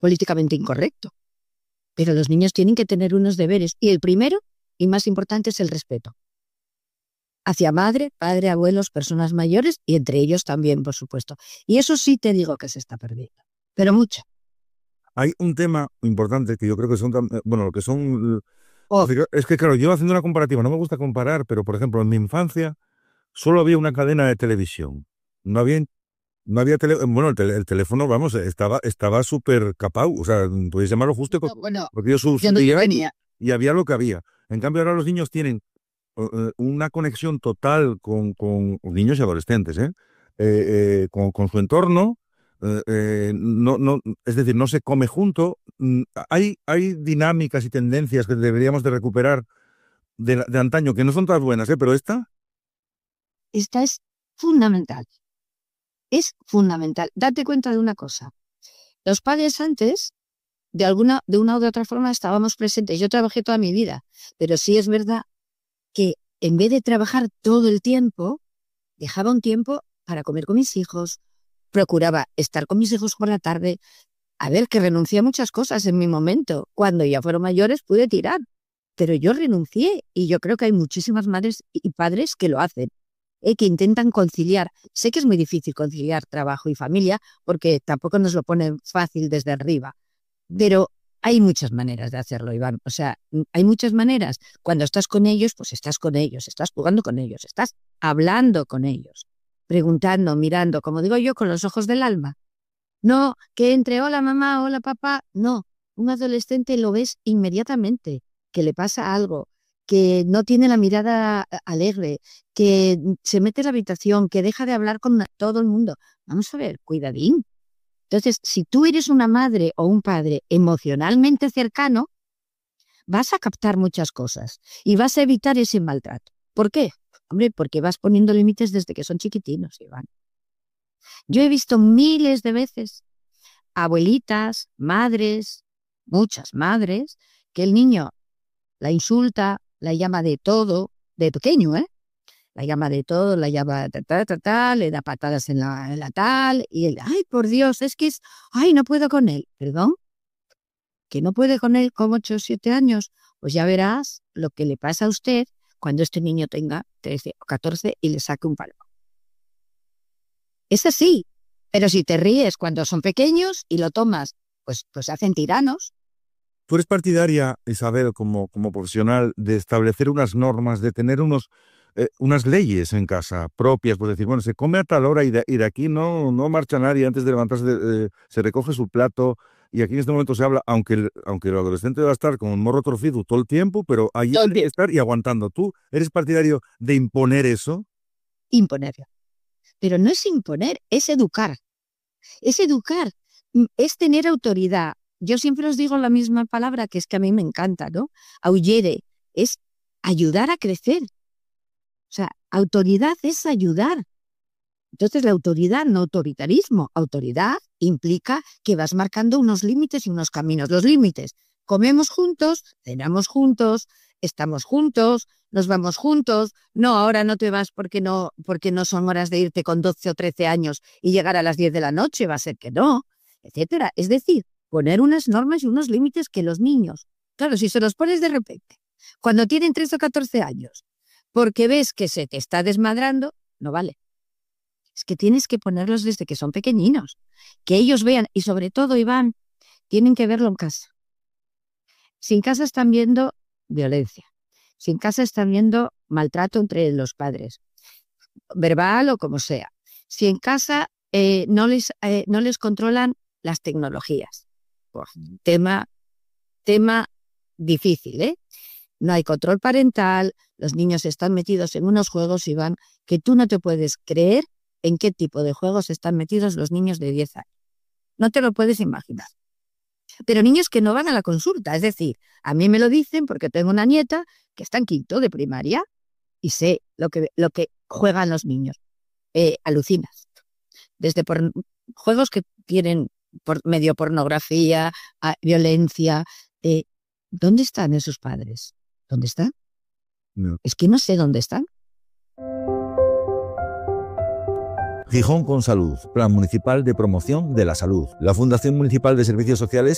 políticamente incorrecto. Pero los niños tienen que tener unos deberes. Y el primero y más importante es el respeto. Hacia madre, padre, abuelos, personas mayores y entre ellos también, por supuesto. Y eso sí te digo que se está perdiendo. Pero mucho. Hay un tema importante que yo creo que son, bueno, lo que son... Oh, Es que claro, yo haciendo una comparativa, no me gusta comparar, pero por ejemplo, en mi infancia solo había una cadena de televisión. Bueno, el teléfono, vamos, estaba súper capau, o sea, podéis llamarlo justo, no, bueno, porque yo yo no tenía. y había lo que había. En cambio, ahora los niños tienen una conexión total con niños y adolescentes, con su entorno, es decir, no se come junto. Hay dinámicas y tendencias que deberíamos de recuperar de antaño, que no son tan buenas, pero Esta es fundamental. Es fundamental. Date cuenta de una cosa. Los padres antes, de una u otra forma, estábamos presentes. Yo trabajé toda mi vida, pero sí es verdad que en vez de trabajar todo el tiempo, dejaba un tiempo para comer con mis hijos, procuraba estar con mis hijos por la tarde. A ver, que renuncié a muchas cosas en mi momento. Cuando ya fueron mayores pude tirar, pero yo renuncié y yo creo que hay muchísimas madres y padres que lo hacen, que intentan conciliar. Sé que es muy difícil conciliar trabajo y familia porque tampoco nos lo ponen fácil desde arriba, pero hay muchas maneras de hacerlo, Iván. O sea, hay muchas maneras. Cuando estás con ellos, pues estás con ellos, estás jugando con ellos, estás hablando con ellos, preguntando, mirando, como digo yo, con los ojos del alma. No que entre hola mamá, hola papá. No, un adolescente lo ves inmediatamente, que le pasa algo, que no tiene la mirada alegre, que se mete en la habitación, que deja de hablar con todo el mundo. Vamos a ver, cuidadín. Entonces, si tú eres una madre o un padre emocionalmente cercano, vas a captar muchas cosas y vas a evitar ese maltrato. ¿Por qué? Hombre, porque vas poniendo límites desde que son chiquitinos, Iván. Yo he visto miles de veces abuelitas, madres, muchas madres, que el niño la insulta, la llama de todo, de pequeño, la llama de todo, la llama le da patadas en la tal, y él, ay, por Dios, ay, no puedo con él. ¿Perdón? ¿Que no puede con él con 8 o 7 años? Pues ya verás lo que le pasa a usted cuando este niño tenga 13 o 14 y le saque un palo. Es así, pero si te ríes cuando son pequeños y lo tomas, pues se hacen tiranos. ¿tú eres partidaria, Isabel, como profesional, de establecer unas normas, de tener unas leyes en casa propias? Pues decir, bueno, se come a tal hora y de aquí no marcha nadie antes de levantarse, se recoge su plato y aquí en este momento se habla, aunque el adolescente va a estar con el morro torcido todo el tiempo, pero ahí hay que estar y aguantando. ¿Tú eres partidario de imponer eso? Imponerlo. Pero no es imponer, es educar. Es educar, es tener autoridad. Yo siempre os digo la misma palabra, que es que a mí me encanta, ¿no? Aulere, es ayudar a crecer. O sea, autoridad es ayudar. Entonces, la autoridad, no autoritarismo. Autoridad implica que vas marcando unos límites y unos caminos. Los límites, comemos juntos, cenamos juntos, estamos juntos, nos vamos juntos. No, ahora no te vas porque no son horas de irte con 12 o 13 años y llegar a las 10 de la noche, va a ser que no, etcétera. Es decir, poner unas normas y unos límites que los niños, claro, si se los pones de repente, cuando tienen 13 o 14 años, porque ves que se te está desmadrando, no vale. Es que tienes que ponerlos desde que son pequeñinos, que ellos vean, y sobre todo, Iván, tienen que verlo en casa. Si en casa están viendo violencia, si en casa están viendo maltrato entre los padres, verbal o como sea, si en casa no les controlan las tecnologías, pues, tema difícil, ¿eh? No hay control parental, los niños están metidos en unos juegos, Iván, que tú no te puedes creer en qué tipo de juegos están metidos los niños de 10 años. No te lo puedes imaginar. Pero niños que no van a la consulta, es decir, a mí me lo dicen porque tengo una nieta que está en quinto de primaria y sé lo que juegan los niños. Alucinas. Desde juegos que tienen medio pornografía, violencia. ¿Dónde están esos padres? ¿Dónde están? No. Es que no sé dónde están. Gijón con Salud, Plan Municipal de Promoción de la Salud. La Fundación Municipal de Servicios Sociales